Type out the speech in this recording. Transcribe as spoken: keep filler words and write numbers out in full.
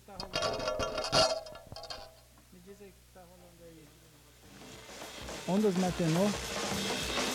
tá rolando? Me diz aí o que tá rolando aí. Ondas Matenô.